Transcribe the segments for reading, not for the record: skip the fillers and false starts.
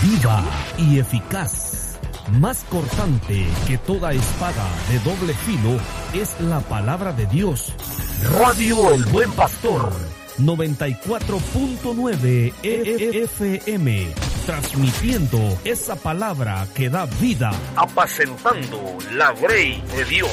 viva y eficaz, más cortante que toda espada de doble filo, es la palabra de Dios. Radio El Buen Pastor, 94.9 FM, transmitiendo esa palabra que da vida, apacentando la grey de Dios.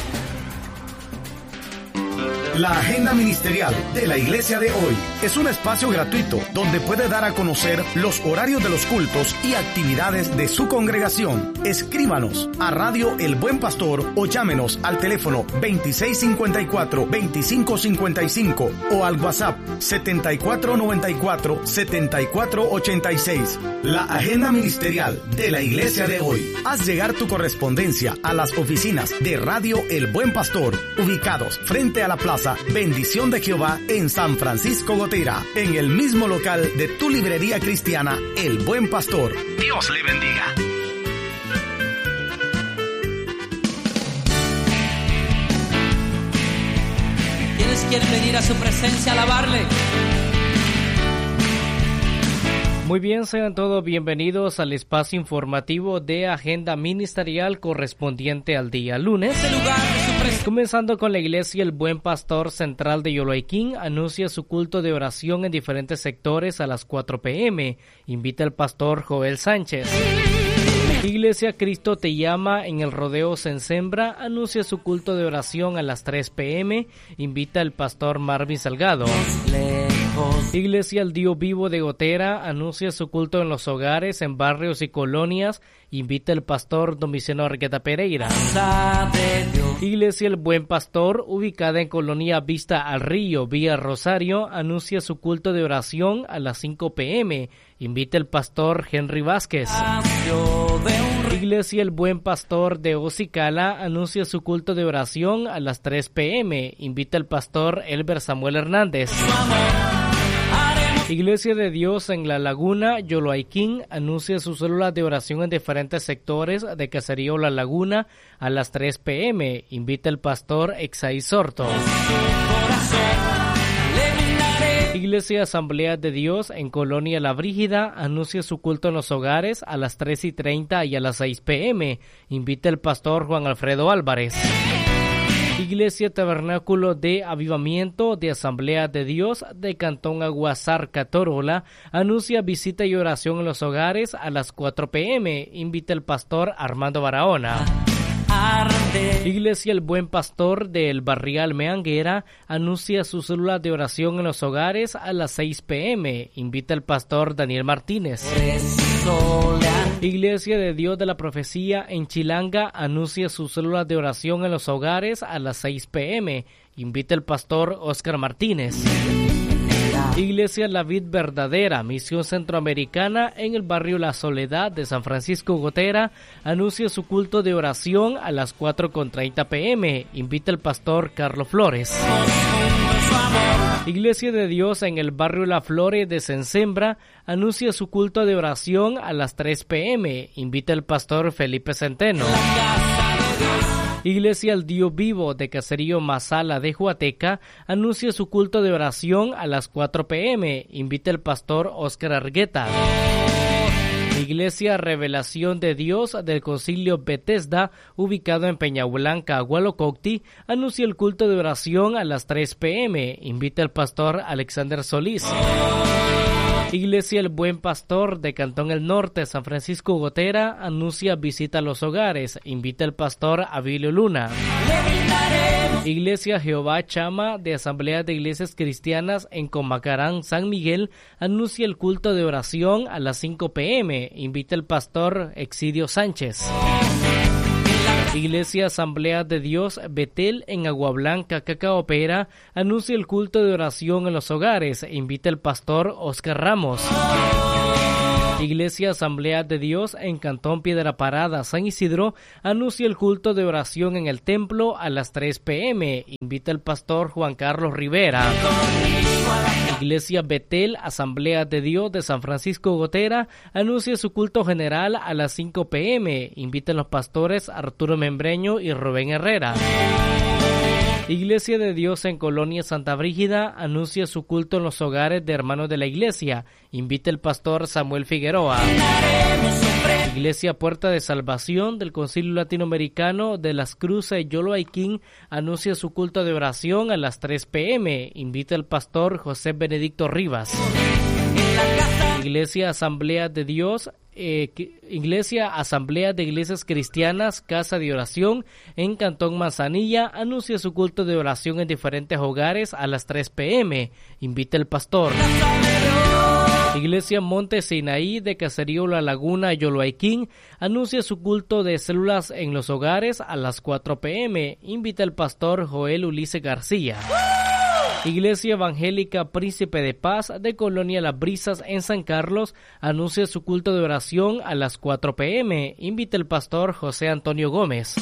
La agenda ministerial de la iglesia de hoy es un espacio gratuito donde puede dar a conocer los horarios de los cultos y actividades de su congregación. Escríbanos a Radio El Buen Pastor o llámenos al teléfono 2654-2555 o al WhatsApp 7494-7486. La agenda ministerial de la iglesia de hoy. Haz llegar tu correspondencia a las oficinas de Radio El Buen Pastor, ubicados frente a la plaza Bendición de Jehová en San Francisco Gotera, en el mismo local de tu librería cristiana El Buen Pastor. Dios le bendiga. ¿Quiénes quieren venir a su presencia a alabarle? Muy bien, sean todos bienvenidos al espacio informativo de agenda ministerial correspondiente al día lunes. Comenzando con la iglesia El Buen Pastor Central de Yoloaiquín, anuncia su culto de oración en diferentes sectores a las 4 p.m. Invita al pastor Joel Sánchez. Iglesia Cristo Te Llama en el Rodeo Sensembra, anuncia su culto de oración a las 3 p.m. Invita al pastor Marvin Salgado. Iglesia El Dios Vivo de Gotera anuncia su culto en los hogares, en barrios y colonias. Invita el pastor Domiciano Argueta Pereira. Iglesia El Buen Pastor, ubicada en Colonia Vista al Río, vía Rosario, anuncia su culto de oración a las 5 p.m. Invita el pastor Henry Vázquez. Iglesia El Buen Pastor de Ocicala anuncia su culto de oración a las 3 p.m. Invita el pastor Elber Samuel Hernández. Iglesia de Dios en La Laguna, Yoloaiquín, anuncia su célula de oración en diferentes sectores de Caserío La Laguna a las 3 p.m. Invita el pastor Exaí Sorto. Iglesia Asamblea de Dios en Colonia La Brígida anuncia su culto en los hogares a las 3:30 y a las 6 p.m. Invita el pastor Juan Alfredo Álvarez. Iglesia Tabernáculo de Avivamiento de Asamblea de Dios de Cantón Aguasarca, Torola, anuncia visita y oración en los hogares a las 4 p.m. Invita el pastor Armando Barahona. Iglesia El Buen Pastor del Barrial Meanguera anuncia su célula de oración en los hogares a las 6 p.m. Invita el pastor Daniel Martínez. Iglesia de Dios de la Profecía en Chilanga anuncia su célula de oración en los hogares a las 6 p.m. Invita el pastor Oscar Martínez. Iglesia La Vid Verdadera, Misión Centroamericana en el barrio La Soledad de San Francisco Gotera, anuncia su culto de oración a las 4:30 p.m. Invita el pastor Carlos Flores. Iglesia de Dios en el barrio La Flore de Sensembra anuncia su culto de oración a las 3 p.m. Invita el pastor Felipe Centeno. Iglesia El Dios Vivo de Caserío Mazala de Huateca anuncia su culto de oración a las 4 p.m. Invita el pastor Oscar Argueta. Iglesia Revelación de Dios del Concilio Bethesda, ubicado en Peñablanca, Hualococti, anuncia el culto de oración a las 3 p.m. Invita el pastor Alexander Solís. Iglesia El Buen Pastor de Cantón El Norte, San Francisco Gotera, anuncia visita a los hogares. Invita el pastor Abilio Luna. Iglesia Jehová Chama de Asamblea de Iglesias Cristianas en Comacarán, San Miguel, anuncia el culto de oración a las 5 p.m. Invita el pastor Exidio Sánchez. Iglesia Asamblea de Dios Betel en Aguablanca, Cacaopera, anuncia el culto de oración en los hogares. Invita el pastor Oscar Ramos. Iglesia Asamblea de Dios en Cantón Piedra Parada, San Isidro, anuncia el culto de oración en el templo a las 3 p.m. Invita el pastor Juan Carlos Rivera. Iglesia Betel, Asamblea de Dios de San Francisco Gotera, anuncia su culto general a las 5 p.m. Invita a los pastores Arturo Membreño y Rubén Herrera. Iglesia de Dios en Colonia Santa Brígida anuncia su culto en los hogares de hermanos de la iglesia. Invita el pastor Samuel Figueroa. Iglesia Puerta de Salvación del Concilio Latinoamericano de las Cruces Yoloaiquín anuncia su culto de oración a las 3 p.m. Invita el pastor José Benedicto Rivas. Iglesia Asamblea de Dios, Iglesia Asamblea de Iglesias Cristianas, Casa de Oración en Cantón Manzanilla anuncia su culto de oración en diferentes hogares a las 3 p.m. Invita el pastor. Iglesia Monte Sinaí de Caserío La Laguna, Yoloaiquín, anuncia su culto de células en los hogares a las 4 p.m. Invita el pastor Joel Ulises García. Iglesia Evangélica Príncipe de Paz de Colonia Las Brisas en San Carlos anuncia su culto de oración a las 4 p.m. Invita el pastor José Antonio Gómez.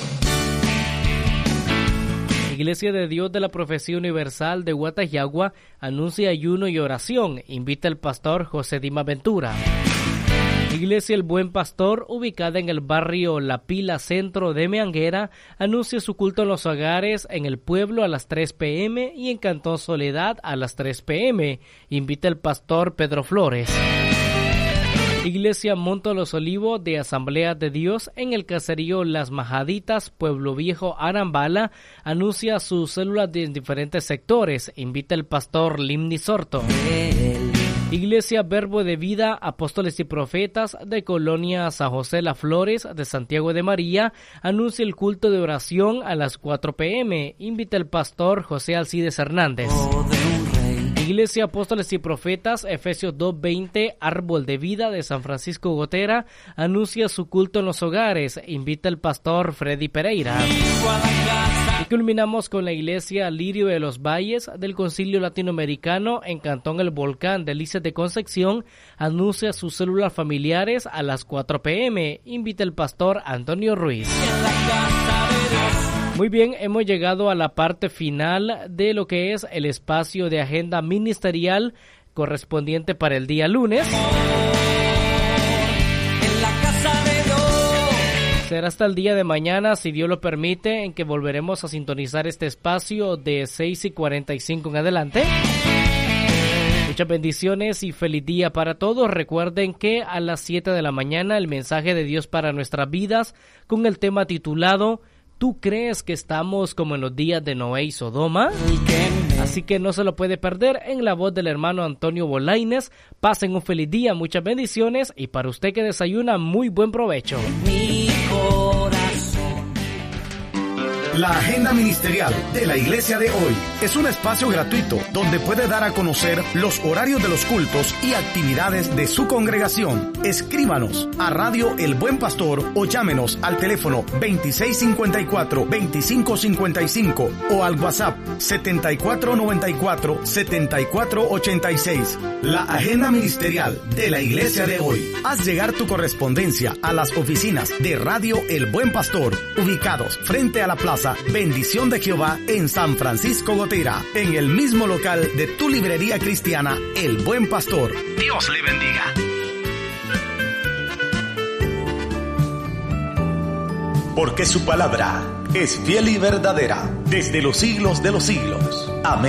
Iglesia de Dios de la Profecía Universal de Guatayagua anuncia ayuno y oración. Invita el pastor José Dima Ventura. Iglesia El Buen Pastor, ubicada en el barrio La Pila Centro de Meanguera, anuncia su culto en los hogares en el pueblo a las 3 p.m. y en Cantón Soledad a las 3 p.m. Invita el pastor Pedro Flores. Iglesia Monte Los Olivos de Asamblea de Dios en el caserío Las Majaditas, Pueblo Viejo, Arambala, anuncia sus células en diferentes sectores. Invita el pastor Limni Sorto. Iglesia Verbo de Vida, Apóstoles y Profetas de Colonia San José Las Flores de Santiago de María anuncia el culto de oración a las 4 p.m. Invita el pastor José Alcides Hernández. Iglesia Apóstoles y Profetas, Efesios 2:20, Árbol de Vida de San Francisco Gotera, anuncia su culto en los hogares. Invita el pastor Freddy Pereira. Y culminamos con la Iglesia Lirio de los Valles del Concilio Latinoamericano en Cantón El Volcán, Delicias de Concepción, anuncia sus células familiares a las 4 p.m. Invita el pastor Antonio Ruiz. Muy bien, hemos llegado a la parte final de lo que es el espacio de agenda ministerial correspondiente para el día lunes. Será hasta el día de mañana, si Dios lo permite, en que volveremos a sintonizar este espacio de 6:45 en adelante. Muchas bendiciones y feliz día para todos. Recuerden que a las 7 de la mañana el mensaje de Dios para nuestras vidas con el tema titulado ¿Tú crees que estamos como en los días de Noé y Sodoma? Así que no se lo puede perder en la voz del hermano Antonio Bolaines. Pasen un feliz día, muchas bendiciones y para usted que desayuna, muy buen provecho. Mi corazón. La agenda ministerial de la iglesia de hoy es un espacio gratuito donde puede dar a conocer los horarios de los cultos y actividades de su congregación. Escríbanos a Radio El Buen Pastor o llámenos al teléfono 2654-2555 o al WhatsApp 7494-7486. La agenda ministerial de la iglesia de hoy. Haz llegar tu correspondencia a las oficinas de Radio El Buen Pastor, ubicados frente a la plaza Bendición de Jehová en San Francisco Gotera, en el mismo local de tu librería cristiana El Buen Pastor. Dios le bendiga. Porque su palabra es fiel y verdadera desde los siglos de los siglos.